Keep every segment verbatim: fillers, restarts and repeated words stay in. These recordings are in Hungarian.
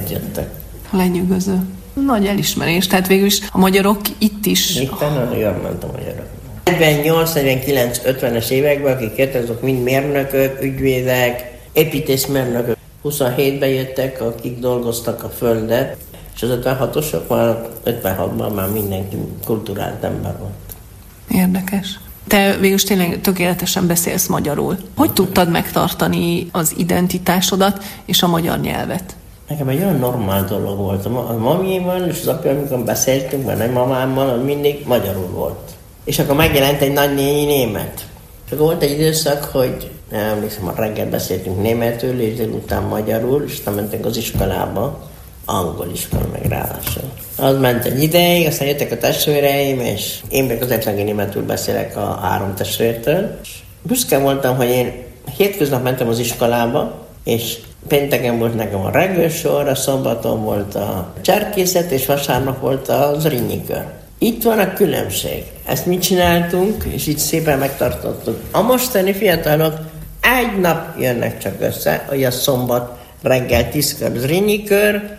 ott jöttek. Lenyűgöző. Nagy elismerés, tehát végül is a magyarok itt is... Itt nagyon jól ment a magyarok. negyvennyolc, negyvenkilenc, ötvenes években, akik jöttek, azok mind mérnökök, ügyvédek, építészmérnökök. huszonhétben jöttek, akik dolgoztak a földet, és az ötvenhatosok már ötvenhatban már mindenki kulturált ember volt. Érdekes. Te végülis tényleg tökéletesen beszélsz magyarul. Hogy tudtad megtartani az identitásodat és a magyar nyelvet? Nekem egy olyan normál dolog volt. A mamiéval és az apja, amikor beszéltünk, mert nagymamámmal, az mindig magyarul volt. És akkor megjelent egy nagynéni német. És akkor volt egy időszak, hogy nem emlékszem, a reggel beszéltünk németül, és délután magyarul, és aztán mentünk az iskolába, angol iskola meg ráadásul. Az ment egy ideig, aztán jöttek a testvéreim, és én meg az egyetlen németül beszélek a három testvértől. Büszke voltam, hogy én hétköznap mentem az iskolába, és pénteken volt nekem a regősor, a szombaton volt a cserkészet, és vasárnap volt az rinnyikör. Itt van a különbség. Ezt mi csináltunk, és így szépen megtartottuk. A mostani fiatalok egy nap jönnek csak össze, hogy a szombat reggel tízkor az rinnyikör,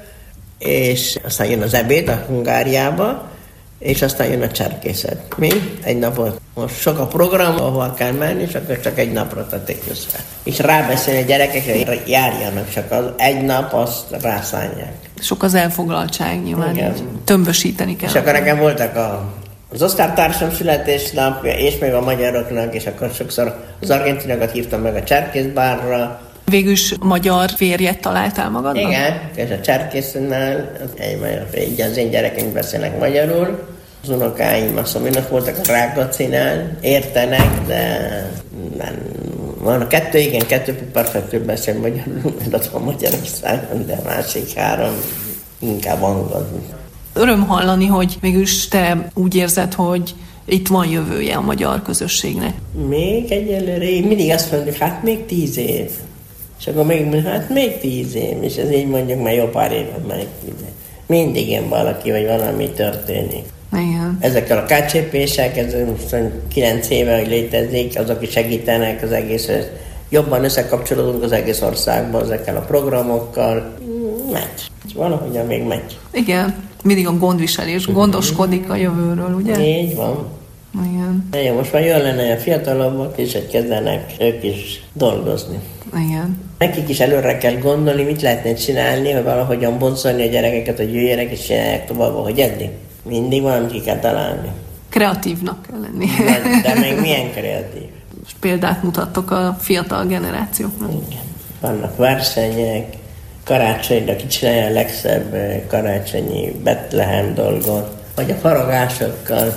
és aztán jön az ebéd a Hungáriába, és aztán jön a cserkészet. Mi? Egy napot. Most sok a program, ahol kell menni, és akkor csak egy napra tették össze. És rábeszélni a gyerekek, hogy járjanak, csak az egy nap azt rászánják. Sok az elfoglaltság nyilván, így tömbösíteni kell. És akkor nekem voltak a, az osztálytársam születésnapja, és még a magyaroknak, és akkor sokszor az argentinokat hívtam meg a cserkészbárra. Végülis magyar férjet találtál magadnak? Igen, és a cserkésznál egy magyar férj, az én gyerekeim beszélnek magyarul, az unokáim a Szominak voltak a Rákóczinál, értenek, de nem. Van a kettő, igen, kettő perfektül beszél magyarul, mert ott van Magyarországon, de másik három inkább angol. Öröm hallani, hogy végülis te úgy érzed, hogy itt van jövője a magyar közösségnek. Még egyelőre, én mindig azt mondjuk, hát még tíz év. És akkor még mondjuk, hát még tíz év, és ez így mondjuk már jó pár évet meg. Mindig ilyen valaki, vagy valami történik. Igen. Ezekkel a ká cé pések, ez kilenc éve, hogy létezik, azok is segítenek az egész, jobban összekapcsolódunk az egész országban ezekkel a programokkal. Megy. Valahogyan még megy. Igen. Mindig a gondviselés, gondoskodik a jövőről, ugye? Így van. Igen. De jó, most már jól lenne, hogy a fiatalabbak is, hogy kezdenek ők is dolgozni. Igen. Nekik is előre kell gondolni, mit lehetne csinálni, hogy valahogyan boncolni a gyerekeket, hogy jöjjenek és csinálják tovább, hogy eddig. Mindig valamit ki kell találni. Kreatívnak kell lenni. De, de még milyen kreatív. Most példát mutattok a fiatal generációknak. Igen. Vannak versenyek, karácsonyra ki csinálja a legszebb karácsonyi Betlehem dolgot, vagy a faragásokkal.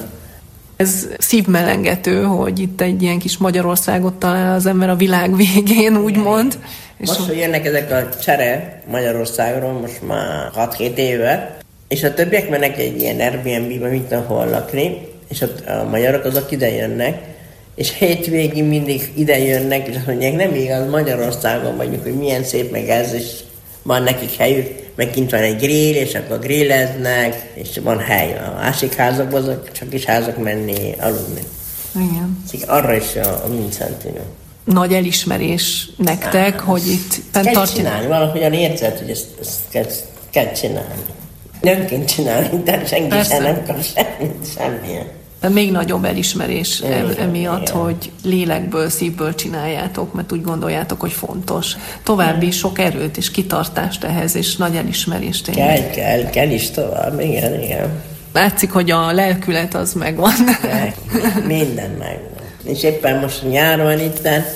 Ez szívmelengető, hogy itt egy ilyen kis Magyarországot talál az ember a világ végén, úgymond. És most, hogy jönnek ezek a csere Magyarországról, most már hat-hét éve, és a többiek mennek egy ilyen Airbnb-be, mint ahol lakni, és ott a magyarok azok ide jönnek, és hétvégén mindig ide jönnek, és azt mondják, nem igaz, Magyarországon vagyunk, hogy milyen szép meg ez, és van nekik helyük, meg kint van egy grill, és akkor grilleznek, és van hely. A másik házakban azok csak is házak menni, aludni. Igen. Szóval arra is a, a Mincentino. Nagy elismerés nektek, Á, hogy itt fent kell csinálni, valahogyan érzed, hogy ezt, ezt kell, kell csinálni. Nem kell csinálni, de senki Persze. sem nem kap semmit, semmilyen. De még nagyobb elismerés igen, emiatt, igen. Hogy lélekből, szívből csináljátok, mert úgy gondoljátok, hogy fontos. További sok erőt és kitartást ehhez, és nagy elismerést. Kell, kell, kell is tovább, igen, igen. Látszik, hogy a lelkület az megvan. De, minden megvan. És éppen most nyár van itten,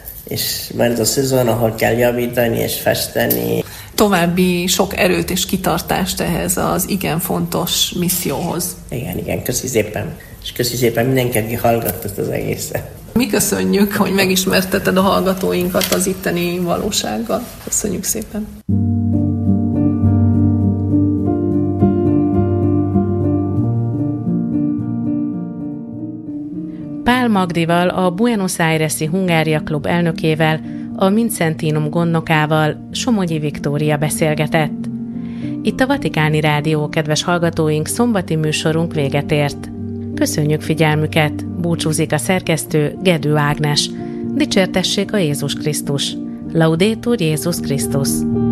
és már ez a szezon, ahol kell javítani és festeni. További sok erőt és kitartást ehhez az igen fontos misszióhoz. Igen, igen, köszi szépen. És köszi szépen mindenki, aki hallgatott az egészet. Mi köszönjük, hogy megismerteted a hallgatóinkat az itteni valósággal. Köszönjük szépen. Pál Magdival, a Buenos Aires-i Hungária Klub elnökével, a Mincentinum gondnokával Somogyi Viktória beszélgetett. Itt a Vatikáni Rádió, kedves hallgatóink, szombati műsorunk véget ért. Köszönjük figyelmüket, búcsúzik a szerkesztő Gedő Ágnes. Dicsértessék a Jézus Krisztus. Laudetur Jézus Krisztus.